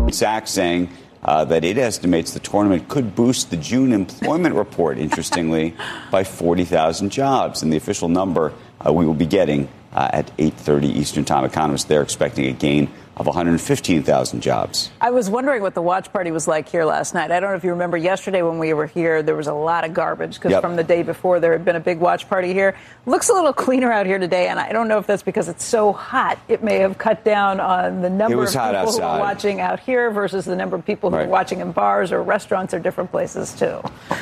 Sachs saying that it estimates the tournament could boost the June employment report, interestingly, by 40,000 jobs. And the official number we will be getting at 8:30 Eastern Time. Economists, they're expecting a gain of 115,000 jobs. I was wondering what the watch party was like here last night. I don't know if you remember yesterday when we were here, there was a lot of garbage because from the day before there had been a big watch party here. Looks a little cleaner out here today, and I don't know if that's because it's so hot. It may have cut down on the number of people who are watching out here versus the number of people who are watching in bars or restaurants or different places, too.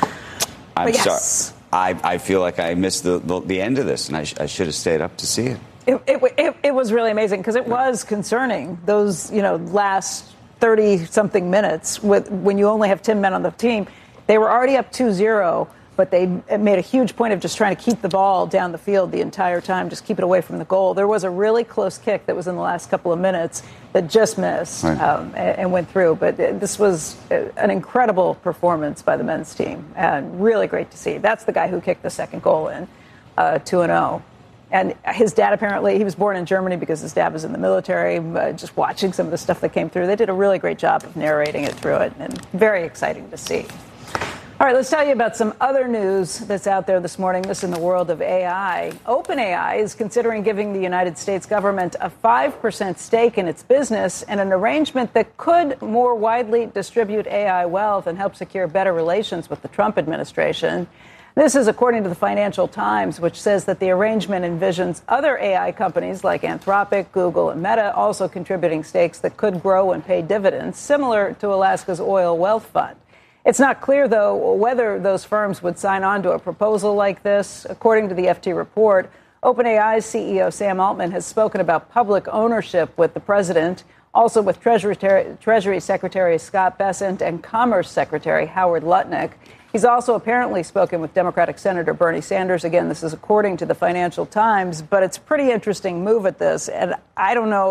I'm sorry. I feel like I missed the end of this, and I should have stayed up to see it. It was really amazing because it was concerning those, last 30-something minutes when you only have 10 men on the team. They were already up 2-0, but they made a huge point of just trying to keep the ball down the field the entire time, just keep it away from the goal. There was a really close kick that was in the last couple of minutes that just missed and went through. But this was an incredible performance by the men's team, and really great to see. That's the guy who kicked the second goal in, 2-0. And his dad, apparently, he was born in Germany because his dad was in the military. Just watching some of the stuff that came through, they did a really great job of narrating it through it, and very exciting to see. All right, let's tell you about some other news that's out there this morning. This in the world of AI. OpenAI is considering giving the United States government a 5% stake in its business and an arrangement that could more widely distribute AI wealth and help secure better relations with the Trump administration. This is according to the Financial Times, which says that the arrangement envisions other AI companies like Anthropic, Google, and Meta also contributing stakes that could grow and pay dividends, similar to Alaska's Oil Wealth Fund. It's not clear, though, whether those firms would sign on to a proposal like this. According to the FT report, OpenAI's CEO Sam Altman has spoken about public ownership with the president, also with Treasury Secretary Scott Bessent and Commerce Secretary Howard Lutnick. He's also apparently spoken with Democratic Senator Bernie Sanders. Again, this is according to the Financial Times, but it's a pretty interesting move at this. And I don't know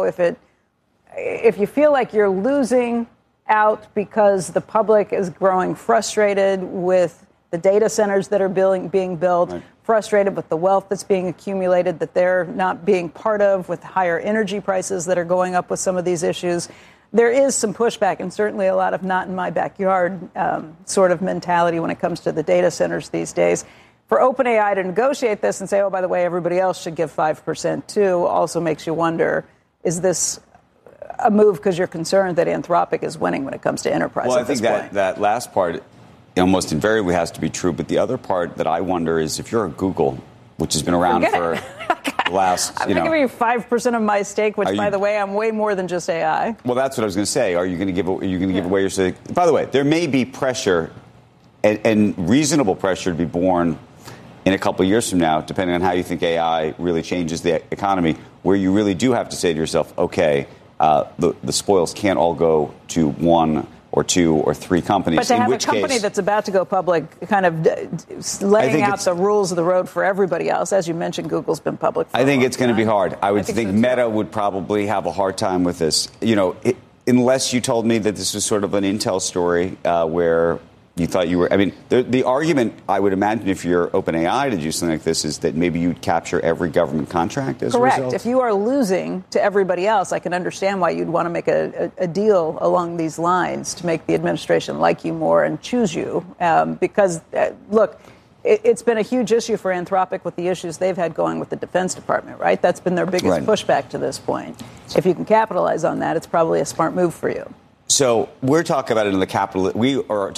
if you feel like you're losing out because the public is growing frustrated with the data centers that are being built, frustrated with the wealth that's being accumulated that they're not being part of, with higher energy prices that are going up with some of these issues. There is some pushback and certainly a lot of not in my backyard sort of mentality when it comes to the data centers these days. For OpenAI to negotiate this and say, oh, by the way, everybody else should give 5% too, also makes you wonder, is this a move because you're concerned that Anthropic is winning when it comes to enterprise? Well, I think that last part almost invariably has to be true. But the other part that I wonder is if you're a Google, which has been around for the last, I'm going to give you 5% of my stake, which, by the way, I'm way more than just AI. Well, that's what I was going to say. Are you going to give away your stake? By the way, there may be pressure and reasonable pressure to be borne in a couple of years from now, depending on how you think AI really changes the economy, where you really do have to say to yourself, okay, the spoils can't all go to one or two or three companies. But to have a company that's about to go public kind of laying out the rules of the road for everybody else, as you mentioned, Google's been public for I think it's going to be hard. I would think Meta would probably have a hard time with this. Unless you told me that this was sort of an Intel story where you thought you were. I mean, the argument, I would imagine, if you're OpenAI to do something like this, is that maybe you'd capture every government contract as a result. Correct. If you are losing to everybody else, I can understand why you'd want to make a deal along these lines to make the administration like you more and choose you. Because, look, it's been a huge issue for Anthropic with the issues they've had going with the Defense Department, right? That's been their biggest pushback to this point. If you can capitalize on that, it's probably a smart move for you. So we're talking about it in the Capitol. We are